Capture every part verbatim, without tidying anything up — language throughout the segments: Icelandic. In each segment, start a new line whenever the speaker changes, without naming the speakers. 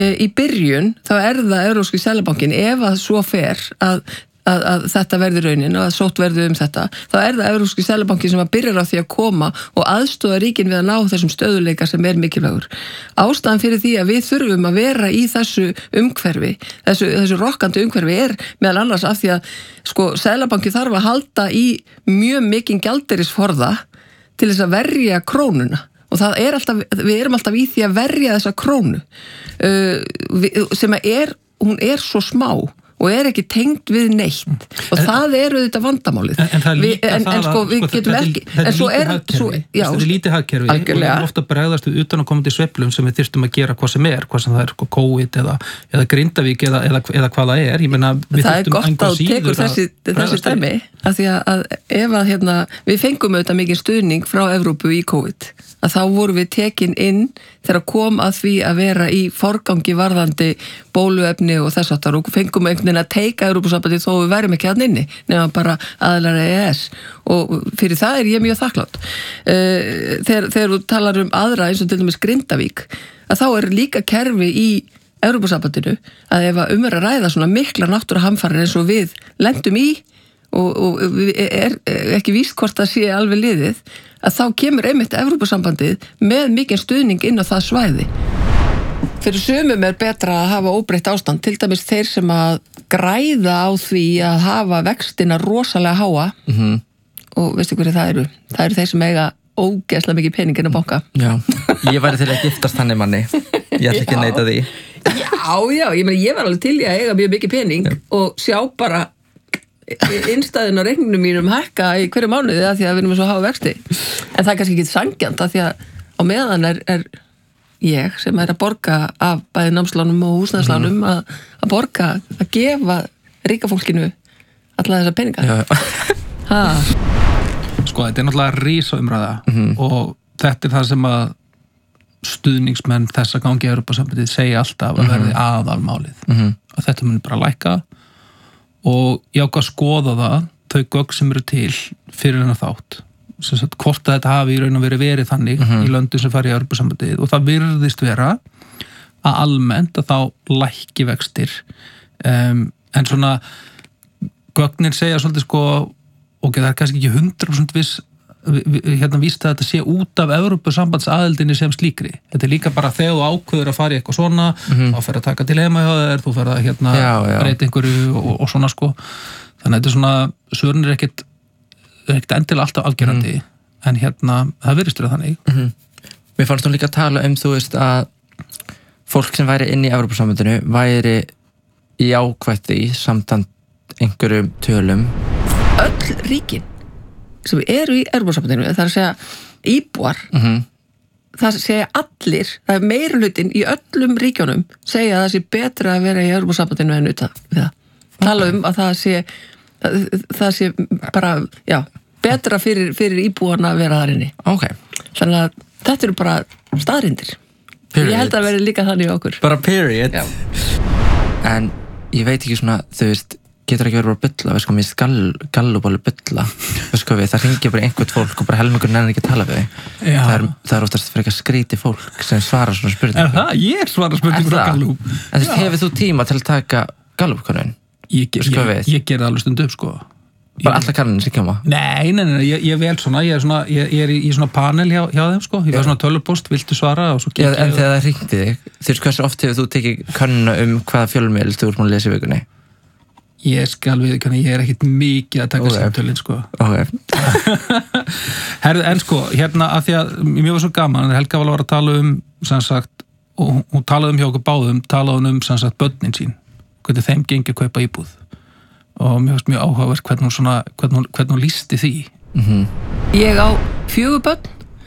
Í byrjun þá er það Evrópski seðlabankinn ef að svo fer að Að, að þetta verði raunin og að sótt verði um þetta, þá er það Evrópski seðlabankinn sem að byrjar á því að koma og aðstoða ríkin við að ná þessum stöðuleika sem er mikilvægur. Ástæðan fyrir því að við þurfum að vera í þessu umhverfi, þessu, þessu rokkandi umhverfi er meðal annars af því að sko seðlabankinn þarf að halda í mjög mikinn gjaldeyrisforða til þess að verja krónuna. Og það er alltaf, við erum alltaf í því að verja þessa krónu uh, sem að er, hún er svo smá og er ekki tengd við neitt mm. og en, það eru þetta vandamálið
en, en það er líka
en,
það
en sko við getum ekki
þetta er lítið hagkerfi þetta er lítið hagkerfi og við erum ofta bregðast við utan að koma til sveiflum sem við þyrstum að gera hvað sem er, hvað sem það er COVID eða, eða Grindavík eða, eða, eða hvað það er ég meina við
það er gott að tekur þessi, þessi stæmi að því að, að ef að hérna, við fengum auðvitað mikið stuðning frá Evrópu í COVID að þá vorum við tekin inn þegar kom að því að vera í forgangi varðandi bóluefni og þess aftar og fengum einhvern veginn að teika Evrópusambandið þó við værum ekki hann inni nema bara aðilar E E S og fyrir það er ég mjög þakklátt þegar, þegar þú talar um aðra eins og til dæmis Grindavík að þá er líka kerfi í Evrópusambandinu að ef að um er að ræða svona mikla náttúruhamfarir eins og við lendum í og, og er ekki víst hvort það sé alveg liðið að þá kemur einmitt Evrópusambandið með mikinn stuðning inn á það svæði. Fyrir sumum er betra að hafa óbreytt ástand, til dæmis þeir sem að græða á því að hafa vextina rosalega háa
mm-hmm.
og veistu hverju það eru? Það eru þeir sem eiga ógeðslega mikið peningin að banka.
Já, ég væri til að giftast þannig manni, ég ætla ekki að neita því.
Já, já, ég meina ég var alveg til í að eiga mjög mikið pening já. Og sjá bara innstæðin á reikningum mínum hækka í hverju mánuði að því að við erum svo að hafa vexti. En það er kannski ekki sanngjarnt að því að á meðan er, er ég sem er að borga af bæði námslánum og húsnæðislánum mm. að, að borga, að gefa ríka fólkinu alla þessa peninga. Ha.
Sko, þetta er náttúrulega rísa umræða
mm-hmm.
og þetta er það sem að stuðningsmenn þessa gangi í Evrópusambandið segja alltaf að
mm-hmm.
verði aðalmálið.
Mm-hmm.
Að þetta muni bara lækka og ég ákvað að skoða það, þau gögn sem eru til fyrir hennar þátt. Sem sagt, hvort að þetta hafi í raun og verið verið þannig mm-hmm. í löndum sem fari í Evrópusambandið og það virðist vera að almennt að þá lækki vextir um, en svona gögnin segja svolítið sko ok, það er kannski ekki hundrað prósent viss hérna víst að þetta sé út af Evrópusambandsaðildinni sem slíkri þetta er líka bara þegar þú ákveður að fara í eitthvað svona
mm-hmm.
þá fer að taka til heima hjá þér þú fer að hérna
já, já.
breyta einhverju og, og svona sko þannig að þetta er svona, svörin er ekkit ekkert endilega alltaf afgerandi mm. en hérna, það virðist vera þannig
mm-hmm. Mér fannst þú líka að tala um þú veist að fólk sem væri inn í Evrópusambandinu væri í ákvætti samtant einhverjum tölum
öll ríkin sem eru í Evrópusambandinu það er að segja íbúar
mm-hmm.
það segja allir, það er meirihlutin í öllum ríkjónum segja að það sé betra að vera í Evrópusambandinu en utan við það. Tala um að það sé það, það sé bara, já betra fyrir, fyrir íbúana að vera þar inni.
Ok.
Þannig að þetta eru bara staðrindir. Period. Ég held að vera líka þannig okkur.
Bara period.
Já.
En ég veit ekki svona, þú veist, getur ekki verið bara að bylla, veist hvað, mér skall, gallubáli bylla, veist hvað við, það ringir bara einhvert fólk og bara helmingur nennir ekki að tala við þau. Það er, það er oftast frekar skríti fólk sem svarar svona spurningum.
Er það? Ég svarar spurningum frá Gallup.
En þú veist, hefur þú tíma til að taka Gallup-könnun?
Ég, ég, ég, ég ger það alveg stundu upp, sko.
Bara alla kannanir sem koma?
Nei, nei, nei, ég, ég vel svona, ég er, svona, ég, ég er í, í svona panel hjá, hjá þeim, sko. Ég fær svona tölupost, viltu svara og svo
ja, en þegar það hringdi þig, þú veist hversu oft hefur þú tekið könnuna um hvaða fjölmiðl þú ert múin að lesa í vikunni?
Ég skal við, kanni, ég er ekkit mikið að taka okay. samtölin, sko.
Ok.
Herðu, en sko, hérna, að því að mér var svo gaman, en Helga var að tala um, sem sagt, og hún talaði um hjá okkur báðum, talaði um, sem sagt, börnin sín, hvernig þeim gengi að kaupa íbúð. Og mér finnst mjög áhugavert hvernig hún svona, hvernig hún, hvernig hún lýsti því.
Mm-hmm.
Ég á fjögur börn,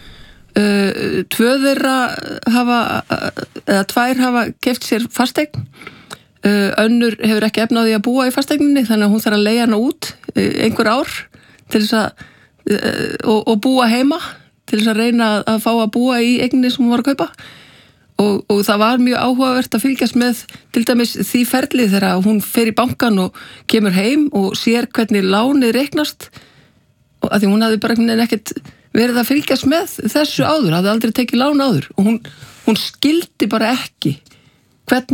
uh, tvö þeirra hafa, eða tvær hafa keypt sér fasteign, uh, önnur hefur ekki efnaði að búa í fasteigninni, þannig að hún þarf að leigja hana út uh, einhver ár til þess að, uh, og, og búa heima, til þess að reyna að fá að búa í eigninni sem hún var að kaupa. Og, og það var mjög áhugavert að fylgjast með til dæmis því ferli þegar hún fer í bankan og kemur heim og sér hvernig lánið reiknast og að því hún hafði bara ekkert verið að fylgjast með þessu áður, hafði aldrei tekið lán áður og hún, hún skildi bara ekki hvern